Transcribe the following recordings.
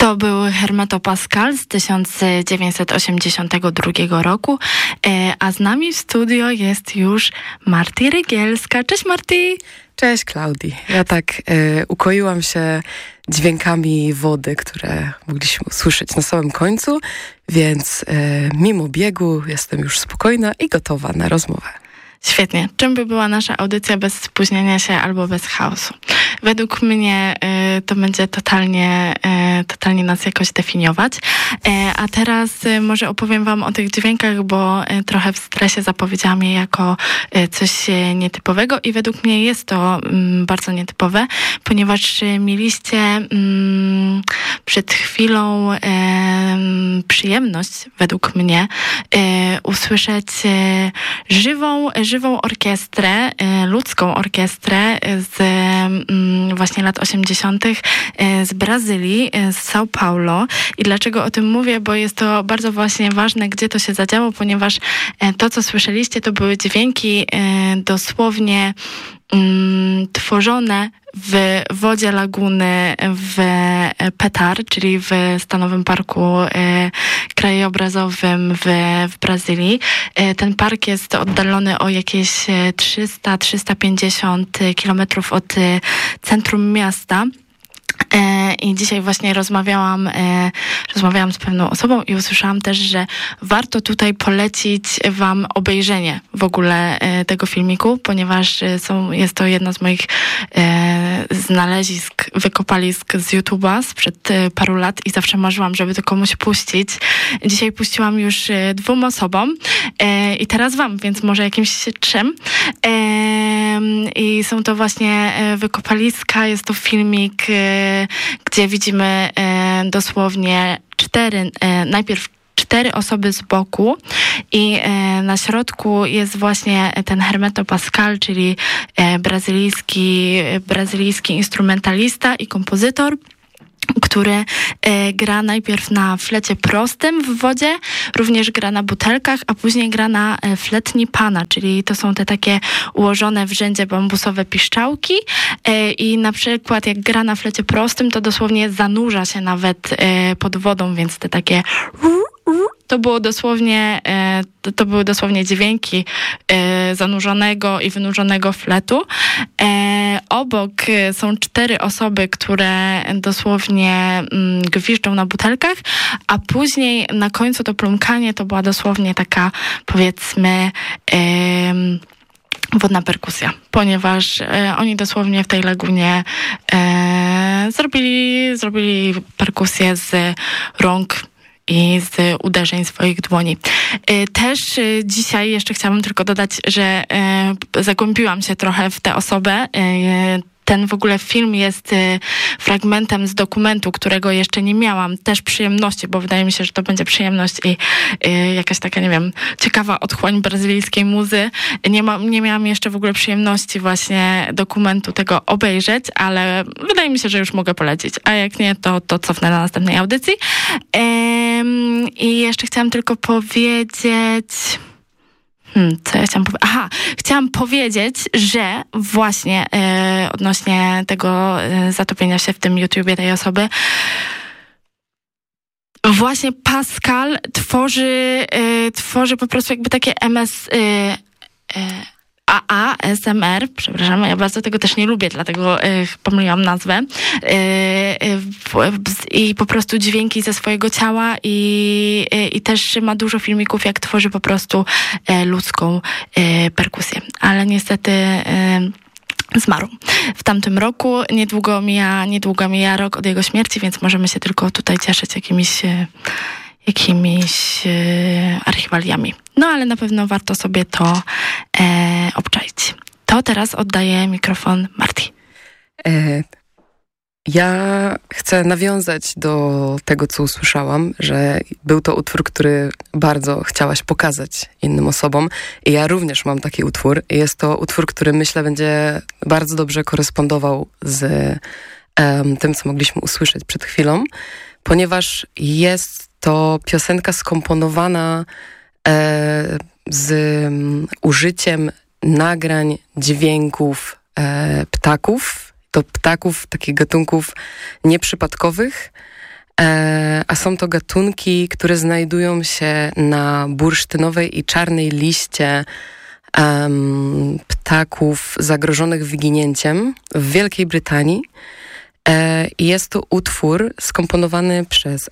To był Hermeto Pascal z 1982 roku, a z nami w studio jest już Marti Rygielska. Cześć Marti! Cześć Klaudii. Ja tak ukoiłam się dźwiękami wody, które mogliśmy usłyszeć na samym końcu, więc mimo biegu jestem już spokojna i gotowa na rozmowę. Świetnie. Czym by była nasza audycja bez spóźnienia się albo bez chaosu? Według mnie to będzie totalnie nas jakoś definiować. A teraz może opowiem wam o tych dźwiękach, bo trochę w stresie zapowiedziałam je jako coś nietypowego i według mnie jest to bardzo nietypowe, ponieważ mieliście przed chwilą przyjemność, według mnie, usłyszeć żywą orkiestrę, ludzką orkiestrę z właśnie lat 80. z Brazylii, z São Paulo. I dlaczego o tym mówię? Bo jest to bardzo właśnie ważne, gdzie to się zadziało, ponieważ to, co słyszeliście, to były dźwięki dosłownie tworzone w wodzie laguny w Petar, czyli w Stanowym Parku Krajobrazowym w Brazylii. Ten park jest oddalony o jakieś 300-350 kilometrów od centrum miasta. I dzisiaj właśnie rozmawiałam z pewną osobą i usłyszałam też, że warto tutaj polecić wam obejrzenie w ogóle tego filmiku, ponieważ jest to jedno z moich znalezisk, wykopalisk z YouTube'a sprzed paru lat i zawsze marzyłam, żeby to komuś puścić. Dzisiaj puściłam już 2 osobom i teraz wam, więc może jakimś 3. I są to właśnie wykopaliska, jest to filmik, gdzie widzimy dosłownie najpierw 4 osoby z boku i na środku jest właśnie ten Hermeto Pascal, czyli brazylijski instrumentalista i kompozytor, który gra najpierw na flecie prostym w wodzie, również gra na butelkach, a później gra na fletni pana, czyli to są te takie ułożone w rzędzie bambusowe piszczałki i na przykład jak gra na flecie prostym, to dosłownie zanurza się nawet pod wodą, więc te takie to były dosłownie dźwięki zanurzonego i wynurzonego fletu. Obok są 4 osoby, które dosłownie gwiżdżą na butelkach, a później na końcu to plumkanie to była dosłownie taka, powiedzmy, wodna perkusja, ponieważ oni dosłownie w tej lagunie zrobili perkusję z rąk i z uderzeń swoich dłoni. Też dzisiaj jeszcze chciałam tylko dodać, że zagłębiłam się trochę w tę osobę. Ten w ogóle film jest fragmentem z dokumentu, którego jeszcze nie miałam. Też przyjemności, bo wydaje mi się, że to będzie przyjemność i jakaś taka, nie wiem, ciekawa otchłań brazylijskiej muzy. Nie miałam jeszcze w ogóle przyjemności właśnie dokumentu tego obejrzeć, ale wydaje mi się, że już mogę polecić. A jak nie, to cofnę na następnej audycji. I jeszcze chciałam tylko powiedzieć... Co ja chciałam powiedzieć? Chciałam powiedzieć, że właśnie odnośnie tego zatopienia się w tym YouTubie tej osoby, właśnie Pascal tworzy po prostu jakby takie ASMR, przepraszam, ja bardzo tego też nie lubię, dlatego pomyliłam nazwę, i po prostu dźwięki ze swojego ciała i też ma dużo filmików, jak tworzy po prostu ludzką perkusję, ale niestety zmarł w tamtym roku. Niedługo mija rok od jego śmierci, więc możemy się tylko tutaj cieszyć jakimiś archiwaliami. No ale na pewno warto sobie to obczaić. To teraz oddaję mikrofon Marti. Ja chcę nawiązać do tego, co usłyszałam, że był to utwór, który bardzo chciałaś pokazać innym osobom. I ja również mam taki utwór. Jest to utwór, który myślę będzie bardzo dobrze korespondował z tym, co mogliśmy usłyszeć przed chwilą, ponieważ jest to piosenka skomponowana z użyciem nagrań, dźwięków ptaków. To ptaków, takich gatunków nieprzypadkowych, a są to gatunki, które znajdują się na bursztynowej i czarnej liście ptaków zagrożonych wyginięciem w Wielkiej Brytanii. Jest to utwór skomponowany przez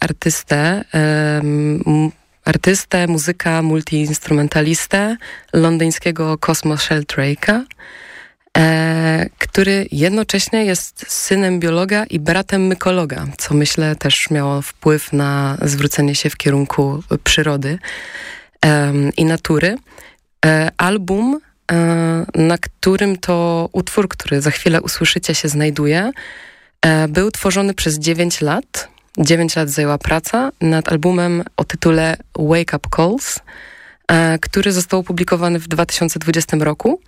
artystę, muzyka, multiinstrumentalistę londyńskiego Cosmo Sheldrake'a, który jednocześnie jest synem biologa i bratem mykologa, co myślę też miało wpływ na zwrócenie się w kierunku przyrody i natury. Album, na którym to utwór, który za chwilę usłyszycie, się znajduje, był tworzony przez 9 lat. 9 lat zajęła praca nad albumem o tytule Wake Up Calls, który został opublikowany w 2020 roku.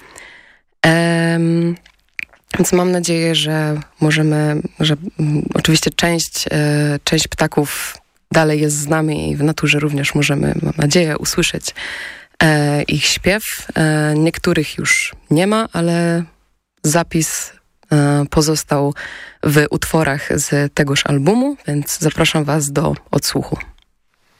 Więc mam nadzieję, że oczywiście część ptaków dalej jest z nami i w naturze również możemy, mam nadzieję, usłyszeć ich śpiew. Niektórych już nie ma, ale zapis pozostał w utworach z tegoż albumu, więc zapraszam Was do odsłuchu.